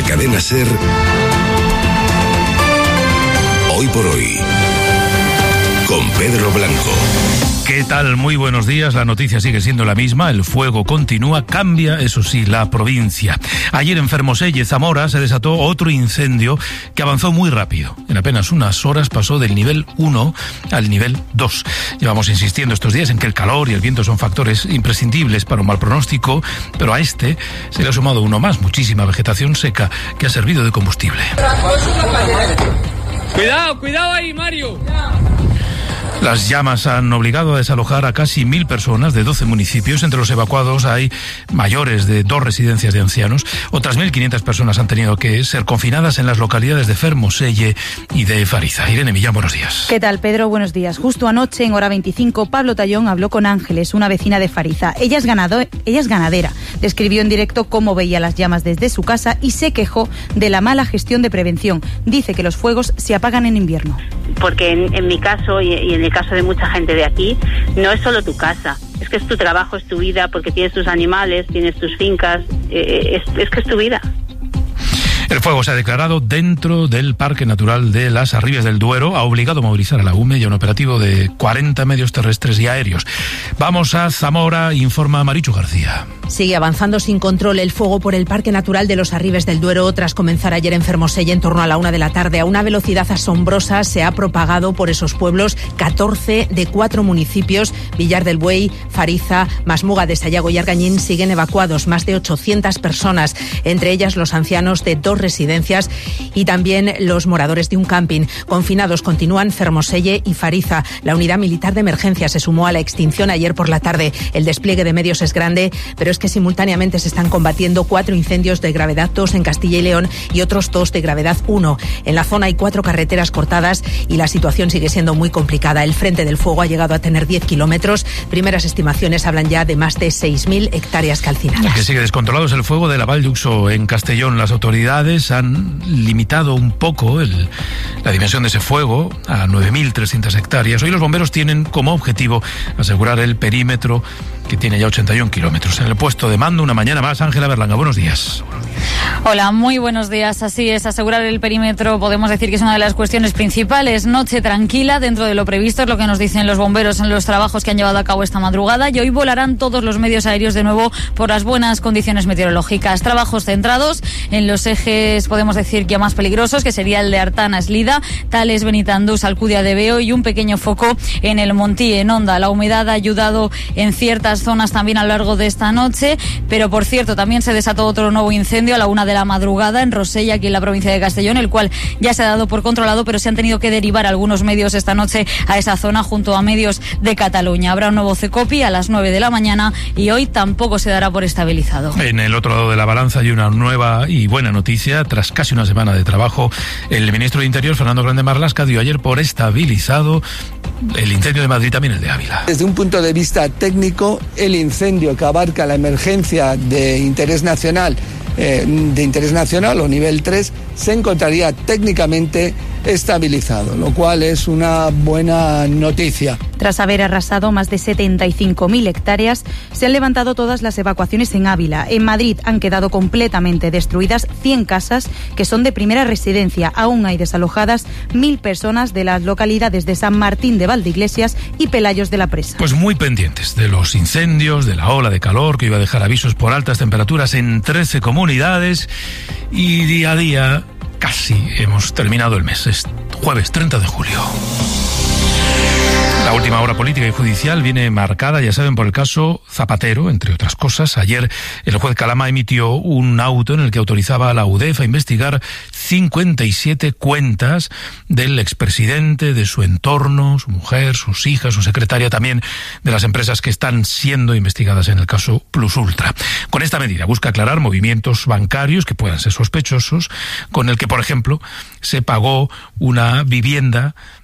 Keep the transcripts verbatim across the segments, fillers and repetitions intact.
Cadena SER, Hoy por Hoy, con Pedro Blanco. ¿Qué tal? Muy buenos días. La noticia sigue siendo la misma. El fuego continúa. Cambia, eso sí, la provincia. Ayer en Fermoselle, Zamora, se desató otro incendio que avanzó muy rápido. En apenas unas horas pasó del nivel uno al nivel dos. Llevamos insistiendo estos días en que el calor y el viento son factores imprescindibles para un mal pronóstico, pero a este se le ha sumado uno más, muchísima vegetación seca que ha servido de combustible. Cuidado, cuidado ahí, Mario. Las llamas han obligado a desalojar a casi mil personas de doce municipios. Entre los evacuados hay mayores de dos residencias de ancianos. Otras mil quinientas personas han tenido que ser confinadas en las localidades de Fermoselle y de Fariza. Irene Millán, buenos días. ¿Qué tal, Pedro? Buenos días. Justo anoche, en hora veinticinco, Pablo Tallón habló con Ángeles, una vecina de Fariza. Ella es, ganado, ella es ganadera. Describió en directo cómo veía las llamas desde su casa y se quejó de la mala gestión de prevención. Dice que los fuegos se apagan en invierno. Porque en, en mi caso y, y en el caso de mucha gente de aquí, no es solo tu casa, es que es tu trabajo, es tu vida, porque tienes tus animales, tienes tus fincas, eh, es, es que es tu vida. El fuego se ha declarado dentro del Parque Natural de las Arribes del Duero. Ha obligado a movilizar a la U M E y a un operativo de cuarenta medios terrestres y aéreos. Vamos a Zamora, informa Marichu García. Sigue avanzando sin control el fuego por el Parque Natural de los Arribes del Duero. Tras comenzar ayer en Fermoselle en torno a la una de la tarde, a una velocidad asombrosa se ha propagado por esos pueblos. catorce de cuatro municipios, Villar del Buey, Fariza, Masmuga de Sayago y Argañín, siguen evacuados. Más de ochocientas personas, entre ellas los ancianos de dos residencias y también los moradores de un camping. Confinados continúan Fermoselle y Fariza. La unidad militar de emergencia se sumó a la extinción ayer por la tarde. El despliegue de medios es grande, pero es que simultáneamente se están combatiendo cuatro incendios de gravedad dos en Castilla y León y otros dos de gravedad uno. En la zona hay cuatro carreteras cortadas y la situación sigue siendo muy complicada. El frente del fuego ha llegado a tener diez kilómetros. Primeras estimaciones hablan ya de más de seis mil hectáreas calcinadas. El que sigue descontrolado es el fuego de la Val d'Uxó en Castellón. Las autoridades han limitado un poco el, la dimensión de ese fuego a nueve mil trescientas hectáreas. Hoy los bomberos tienen como objetivo asegurar el perímetro, que tiene ya ochenta y un kilómetros. En el puesto de mando, una mañana más, Ángela Berlanga. Buenos días. Hola, muy buenos días. Así es, asegurar el perímetro podemos decir que es una de las cuestiones principales. Noche tranquila dentro de lo previsto, es lo que nos dicen los bomberos en los trabajos que han llevado a cabo esta madrugada, y hoy volarán todos los medios aéreos de nuevo por las buenas condiciones meteorológicas. Trabajos centrados en los ejes, podemos decir que más peligrosos, que sería el de Artana Eslida, Tales Benitandús, Alcudia de Veo, y un pequeño foco en el Montí, en Onda. La humedad ha ayudado en ciertas zonas también a lo largo de esta noche, pero por cierto también se desató otro nuevo incendio a la una de la madrugada en Rosella, aquí en la provincia de Castellón, el cual ya se ha dado por controlado, pero se han tenido que derivar algunos medios esta noche a esa zona junto a medios de Cataluña. Habrá un nuevo CECOPI a las nueve de la mañana y hoy tampoco se dará por estabilizado. En el otro lado de la balanza hay una nueva y buena noticia. Tras casi una semana de trabajo, el ministro de Interior, Fernando Grande Marlaska, dio ayer por estabilizado el incendio de Madrid, también el de Ávila. Desde un punto de vista técnico, el incendio que abarca la emergencia de interés nacional, eh, de interés nacional o nivel tres, se encontraría técnicamente estabilizado, lo cual es una buena noticia. Tras haber arrasado más de setenta y cinco mil hectáreas, se han levantado todas las evacuaciones en Ávila. En Madrid han quedado completamente destruidas cien casas que son de primera residencia. Aún hay desalojadas mil personas de las localidades de San Martín de Valdeiglesias y Pelayos de la Presa. Pues muy pendientes de los incendios, de la ola de calor que iba a dejar avisos por altas temperaturas en trece comunidades, y día a día casi hemos terminado el mes. Es jueves treinta de julio. La última hora política y judicial viene marcada, ya saben, por el caso Zapatero, entre otras cosas. Ayer el juez Calama emitió un auto en el que autorizaba a la U D E F a investigar cincuenta y siete cuentas del expresidente, de su entorno, su mujer, sus hijas, su secretaria, también de las empresas que están siendo investigadas en el caso Plus Ultra. Con esta medida busca aclarar movimientos bancarios que puedan ser sospechosos, con el que, por ejemplo, se pagó una vivienda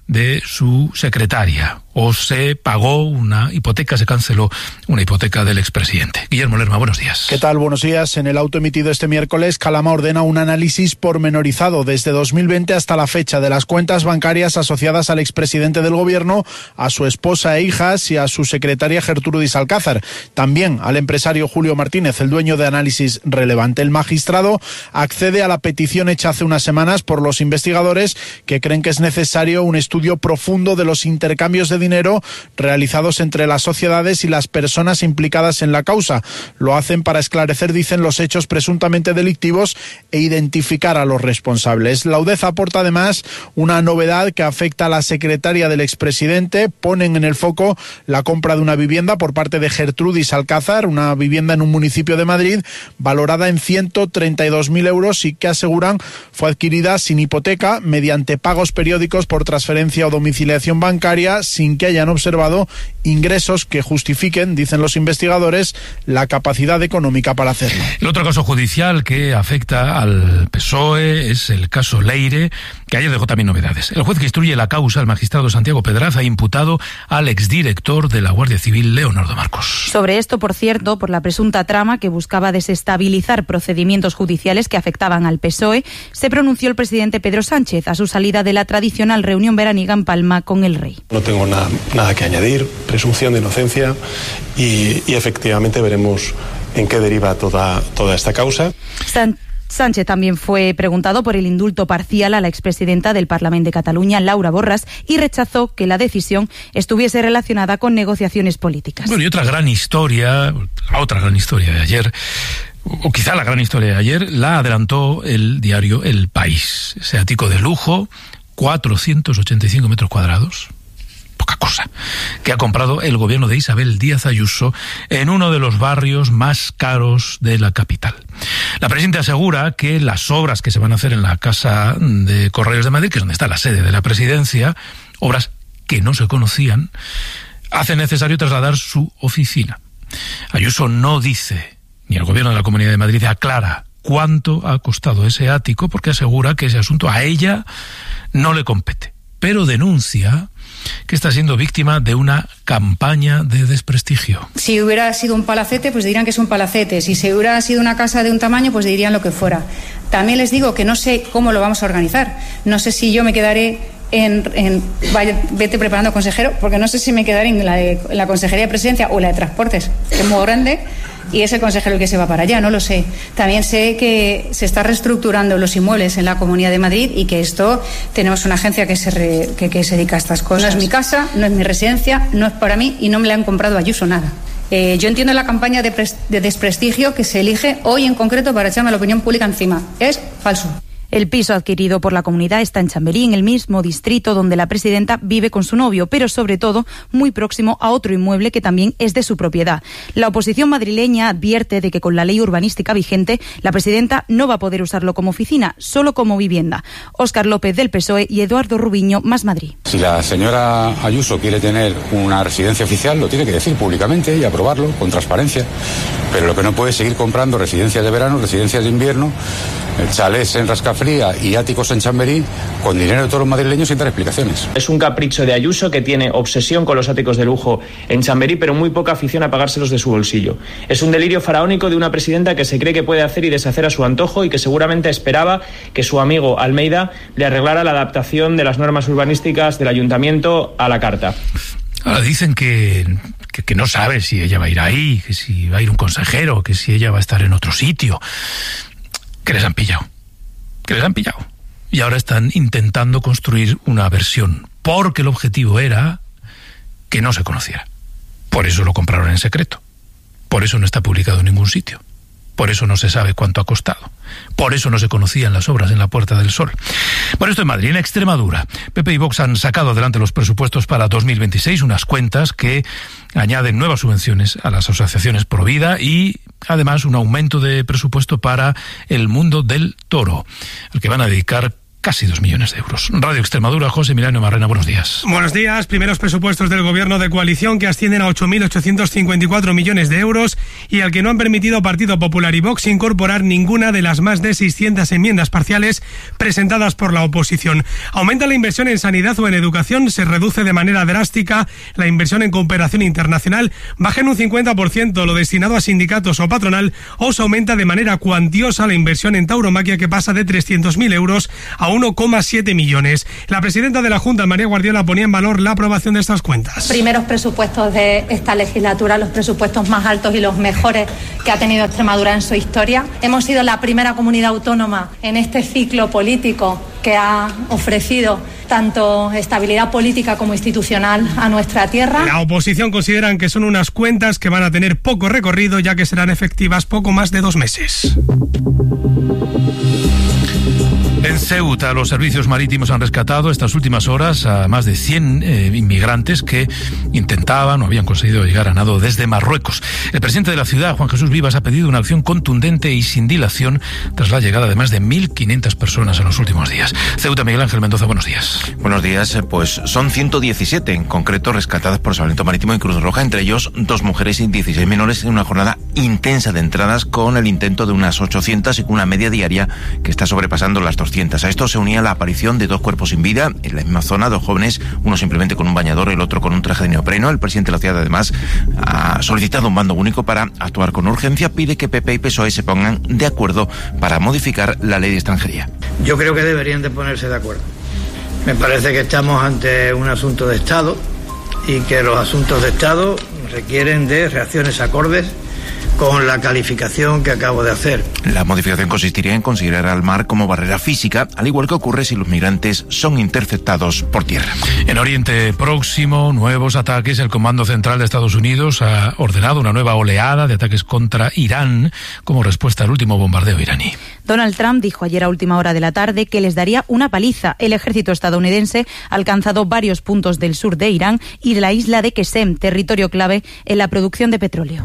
de su secretaria, o se pagó una hipoteca, se canceló una hipoteca del expresidente. Guillermo Lerma, buenos días. ¿Qué tal? Buenos días. En el auto emitido este miércoles, Calama ordena un análisis pormenorizado desde dos mil veinte hasta la fecha de las cuentas bancarias asociadas al expresidente del gobierno, a su esposa e hijas y a su secretaria Gertrudis Alcázar. También al empresario Julio Martínez, el dueño de Análisis Relevante. El magistrado accede a la petición hecha hace unas semanas por los investigadores, que creen que es necesario un estudio profundo de los intercambios de dinero realizados entre las sociedades y las personas implicadas en la causa. Lo hacen para esclarecer, dicen, los hechos presuntamente delictivos e identificar a los responsables. La UDEF aporta además una novedad que afecta a la secretaria del expresidente. Ponen en el foco la compra de una vivienda por parte de Gertrudis Alcázar, una vivienda en un municipio de Madrid valorada en ciento treinta y dos mil euros y que aseguran fue adquirida sin hipoteca, mediante pagos periódicos por transferencia o domiciliación bancaria, sin que hayan observado ingresos que justifiquen, dicen los investigadores, la capacidad económica para hacerlo. El otro caso judicial que afecta al P S O E es el caso Leire, que ayer dejó también novedades. El juez que instruye la causa, el magistrado Santiago Pedraza, ha imputado al exdirector de la Guardia Civil, Leonardo Marcos. Sobre esto, por cierto, por la presunta trama que buscaba desestabilizar procedimientos judiciales que afectaban al P S O E, se pronunció el presidente Pedro Sánchez a su salida de la tradicional reunión veraniega en Palma con el rey. No tengo nada, nada que añadir, presunción de inocencia y, y efectivamente veremos en qué deriva toda, toda esta causa. San Sánchez también fue preguntado por el indulto parcial a la expresidenta del Parlamento de Cataluña, Laura Borràs, y rechazó que la decisión estuviese relacionada con negociaciones políticas. Bueno, y otra gran historia, la otra gran historia de ayer, o quizá la gran historia de ayer, la adelantó el diario El País. Ese ático de lujo, cuatrocientos ochenta y cinco metros cuadrados, poca cosa, que ha comprado el gobierno de Isabel Díaz Ayuso en uno de los barrios más caros de la capital. La presidenta asegura que las obras que se van a hacer en la Casa de Correos de Madrid, que es donde está la sede de la presidencia, obras que no se conocían, hacen necesario trasladar su oficina. Ayuso no dice, ni el gobierno de la Comunidad de Madrid aclara cuánto ha costado ese ático, porque asegura que ese asunto a ella no le compete, pero denuncia que está siendo víctima de una campaña de desprestigio. Si hubiera sido un palacete, pues dirían que es un palacete. Si se hubiera sido una casa de un tamaño, pues dirían lo que fuera. También les digo que no sé cómo lo vamos a organizar. No sé si yo me quedaré en... en vaya, vete preparando, consejero, porque no sé si me quedaré en la, de, en la Consejería de Presidencia o la de Transportes, que es muy grande, y es el consejero el que se va para allá, no lo sé. También sé que se está reestructurando los inmuebles en la Comunidad de Madrid y que esto, tenemos una agencia que se, re, que, que se dedica a estas cosas. No es mi casa, no es mi residencia, no es para mí y no me la han comprado a Ayuso nada. Eh, yo entiendo la campaña de, pres, de desprestigio que se elige hoy en concreto para echarme a la opinión pública encima. Es falso. El piso adquirido por la comunidad está en Chamberí, en el mismo distrito donde la presidenta vive con su novio, pero sobre todo muy próximo a otro inmueble que también es de su propiedad. La oposición madrileña advierte de que con la ley urbanística vigente, la presidenta no va a poder usarlo como oficina, solo como vivienda. Óscar López del P S O E y Eduardo Rubiño, Más Madrid. Si la señora Ayuso quiere tener una residencia oficial, lo tiene que decir públicamente y aprobarlo con transparencia. Pero lo que no puede es seguir comprando residencias de verano, residencias de invierno, chalés en Rascafría y áticos en Chamberí con dinero de todos los madrileños sin dar explicaciones. Es un capricho de Ayuso, que tiene obsesión con los áticos de lujo en Chamberí, pero muy poca afición a pagárselos de su bolsillo. Es un delirio faraónico de una presidenta que se cree que puede hacer y deshacer a su antojo y que seguramente esperaba que su amigo Almeida le arreglara la adaptación de las normas urbanísticas del ayuntamiento a la carta. Ahora dicen que, que, que no sabe si ella va a ir ahí, que si va a ir un consejero, que si ella va a estar en otro sitio. Que les han pillado, que les han pillado. Y ahora están intentando construir una versión, porque el objetivo era que no se conociera. Por eso lo compraron en secreto. Por eso no está publicado en ningún sitio. Por eso no se sabe cuánto ha costado. Por eso no se conocían las obras en la Puerta del Sol. Bueno, esto en Madrid. En Extremadura, P P y Vox han sacado adelante los presupuestos para dos mil veintiséis, unas cuentas que añaden nuevas subvenciones a las asociaciones pro vida y además un aumento de presupuesto para el mundo del toro, al que van a dedicar casi dos millones de euros. Radio Extremadura, José Milano Marrena, buenos días. Buenos días. Primeros presupuestos del gobierno de coalición que ascienden a ocho mil ochocientos cincuenta y cuatro millones de euros y al que no han permitido Partido Popular y Vox incorporar ninguna de las más de seiscientas enmiendas parciales presentadas por la oposición. Aumenta la inversión en sanidad o en educación, se reduce de manera drástica la inversión en cooperación internacional, baja en un cincuenta por ciento lo destinado a sindicatos o patronal, o se aumenta de manera cuantiosa la inversión en tauromaquia, que pasa de trescientos mil euros a uno coma siete millones. La presidenta de la Junta, María Guardiola, ponía en valor la aprobación de estas cuentas. Primeros presupuestos de esta legislatura, los presupuestos más altos y los mejores que ha tenido Extremadura en su historia. Hemos sido la primera comunidad autónoma en este ciclo político que ha ofrecido tanto estabilidad política como institucional a nuestra tierra. La oposición consideran que son unas cuentas que van a tener poco recorrido, ya que serán efectivas poco más de dos meses. En Ceuta, los servicios marítimos han rescatado estas últimas horas a más de cien eh, inmigrantes que intentaban o habían conseguido llegar a nado desde Marruecos. El presidente de la ciudad, Juan Jesús Vivas, ha pedido una acción contundente y sin dilación tras la llegada de más de mil quinientas personas en los últimos días. Ceuta, Miguel Ángel Mendoza, buenos días. Buenos días. Pues son ciento diecisiete en concreto rescatadas por Salvamento Marítimo y Cruz Roja, entre ellos dos mujeres y dieciséis menores, en una jornada intensa de entradas con el intento de unas ochocientas y con una media diaria que está sobrepasando las doscientas. A esto se unía la aparición de dos cuerpos sin vida en la misma zona, dos jóvenes, uno simplemente con un bañador, el otro con un traje de neopreno. El presidente de la ciudad, además, ha solicitado un mando único para actuar con urgencia. Pide que P P y P S O E se pongan de acuerdo para modificar la ley de extranjería. Yo creo que deberían de ponerse de acuerdo. Me parece que estamos ante un asunto de Estado y que los asuntos de Estado requieren de reacciones acordes con la calificación que acabo de hacer. La modificación consistiría en considerar al mar como barrera física, al igual que ocurre si los migrantes son interceptados por tierra. En Oriente Próximo, nuevos ataques. El Comando Central de Estados Unidos ha ordenado una nueva oleada de ataques contra Irán como respuesta al último bombardeo iraní. Donald Trump dijo ayer a última hora de la tarde que les daría una paliza. El ejército estadounidense ha alcanzado varios puntos del sur de Irán y de la isla de Qesem, territorio clave en la producción de petróleo.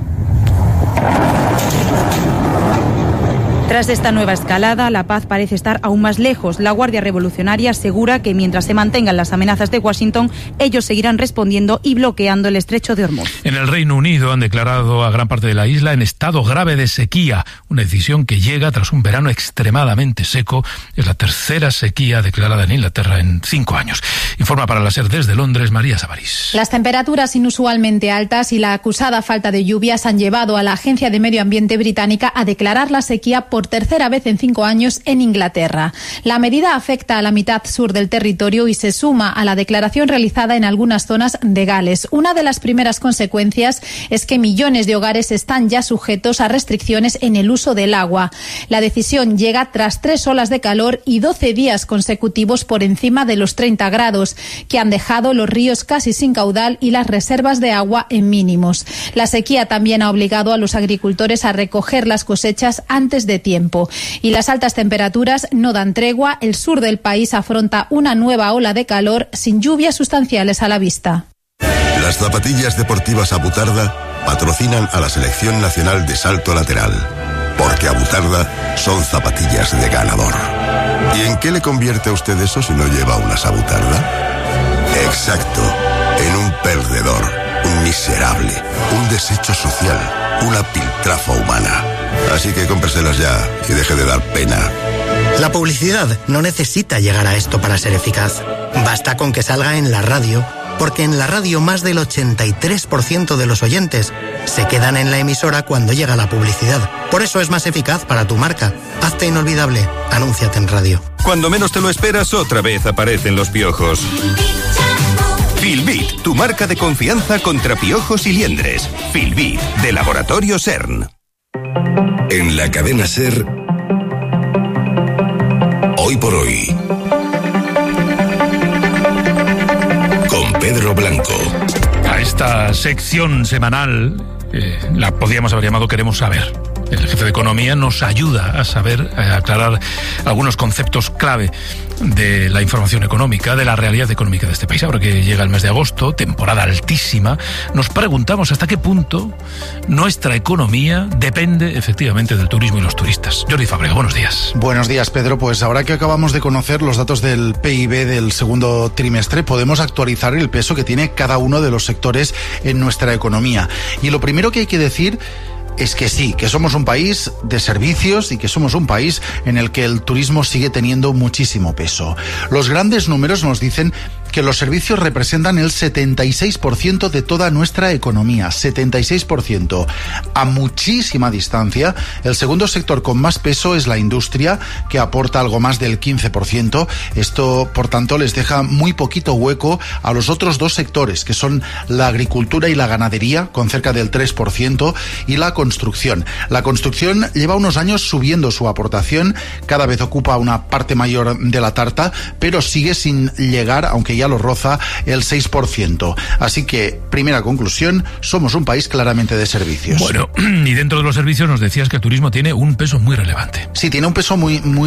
Tras esta nueva escalada, la paz parece estar aún más lejos. La Guardia Revolucionaria asegura que mientras se mantengan las amenazas de Washington, ellos seguirán respondiendo y bloqueando el estrecho de Hormuz. En el Reino Unido han declarado a gran parte de la isla en estado grave de sequía, una decisión que llega tras un verano extremadamente seco. Es la tercera sequía declarada en Inglaterra en cinco años. Informa para la SER desde Londres, María Sabarís. Las temperaturas inusualmente altas y la acusada falta de lluvias han llevado a la Agencia de Medio Ambiente británica a declarar la sequía por tercera vez en cinco años en Inglaterra. La medida afecta a la mitad sur del territorio y se suma a la declaración realizada en algunas zonas de Gales. Una de las primeras consecuencias es que millones de hogares están ya sujetos a restricciones en el uso del agua. La decisión llega tras tres olas de calor y doce días consecutivos por encima de los treinta grados, que han dejado los ríos casi sin caudal y las reservas de agua en mínimos. La sequía también ha obligado a los agricultores a recoger las cosechas antes de tiempo. Y las altas temperaturas no dan tregua. El sur del país afronta una nueva ola de calor sin lluvias sustanciales a la vista. Las zapatillas deportivas Abutarda patrocinan a la Selección Nacional de Salto Lateral, porque Abutarda son zapatillas de ganador. ¿Y en qué le convierte a usted eso si no lleva unas Abutarda? Exacto, en un perdedor, un miserable, un desecho social, una piltrafa humana. Así que cómpreselas ya y deje de dar pena. La publicidad no necesita llegar a esto para ser eficaz. Basta con que salga en la radio, porque en la radio más del ochenta y tres por ciento de los oyentes se quedan en la emisora cuando llega la publicidad. Por eso es más eficaz para tu marca. Hazte inolvidable. Anúnciate en radio. Cuando menos te lo esperas, otra vez aparecen los piojos. Filbit, tu marca de confianza contra piojos y liendres. Filbit, de Laboratorio CERN. En la cadena SER, Hoy por Hoy, con Pedro Blanco. A esta sección semanal, eh, la podríamos haber llamado Queremos Saber. el jefe de Economía, nos ayuda a saber, a aclarar algunos conceptos clave de la información económica, de la realidad económica de este país. Ahora que llega el mes de agosto, temporada altísima, nos preguntamos hasta qué punto nuestra economía depende efectivamente del turismo y los turistas. Jordi Fábrega, buenos días. Buenos días, Pedro. Pues ahora que acabamos de conocer los datos del P I B del segundo trimestre, podemos actualizar el peso que tiene cada uno de los sectores en nuestra economía. Y lo primero que hay que decir es que sí, que somos un país de servicios y que somos un país en el que el turismo sigue teniendo muchísimo peso. Los grandes números nos dicen que los servicios representan el setenta y seis por ciento de toda nuestra economía, setenta y seis por ciento. A muchísima distancia, el segundo sector con más peso es la industria, que aporta algo más del quince por ciento. Esto, por tanto, les deja muy poquito hueco a los otros dos sectores, que son la agricultura y la ganadería, con cerca del tres por ciento, y la construcción. La construcción lleva unos años subiendo su aportación, cada vez ocupa una parte mayor de la tarta, pero sigue sin llegar, aunque ya lo roza, el seis por ciento. Así que, primera conclusión, somos un país claramente de servicios. Bueno, y dentro de los servicios nos decías que el turismo tiene un peso muy relevante. Sí, tiene un peso muy, muy